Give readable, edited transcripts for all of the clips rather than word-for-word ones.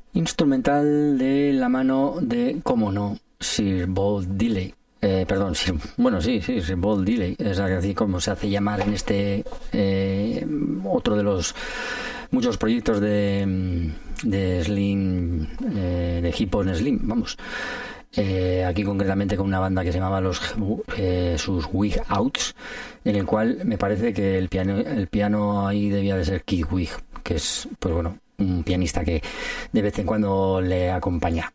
Instrumental de la mano de, cómo no, Sir Bold Delay. Sir Bold Delay, es así como se hace llamar en este otro de los muchos proyectos de Slim, de hip hop Slim, vamos. Aquí concretamente con una banda que se llamaba sus Wig Outs, en el cual me parece que el piano ahí debía de ser Keith Wig, que es, pues bueno, un pianista que de vez en cuando le acompaña.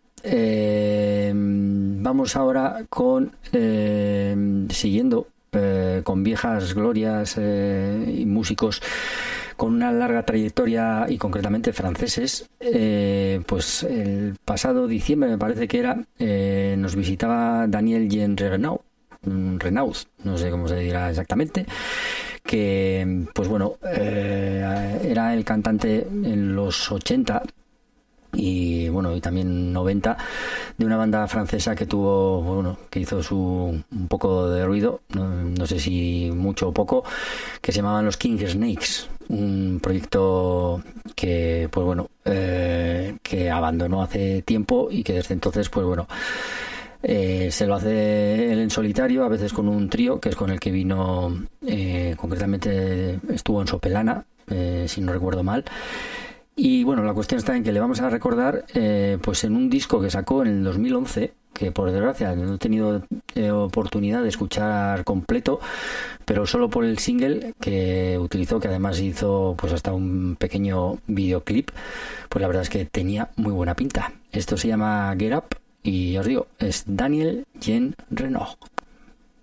Vamos ahora con siguiendo con viejas glorias y músicos con una larga trayectoria, y concretamente franceses. Pues el pasado diciembre, me parece que era, nos visitaba Daniel Jean Renaud, no sé cómo se dirá exactamente, que pues bueno, era el cantante en los 80 y bueno, y también 90, de una banda francesa que hizo un poco de ruido, no sé si mucho o poco, que se llamaban los King Snakes, un proyecto que pues bueno, que abandonó hace tiempo y que desde entonces pues bueno, se lo hace él en solitario, a veces con un trío, que es con el que vino, concretamente estuvo en Sopelana, si no recuerdo mal. Y bueno, la cuestión está en que le vamos a recordar pues en un disco que sacó en el 2011, que por desgracia no he tenido oportunidad de escuchar completo, pero solo por el single que utilizó, que además hizo pues hasta un pequeño videoclip. Pues la verdad es que tenía muy buena pinta. Esto se llama Get Up y os digo, es Daniel Jean Renaud.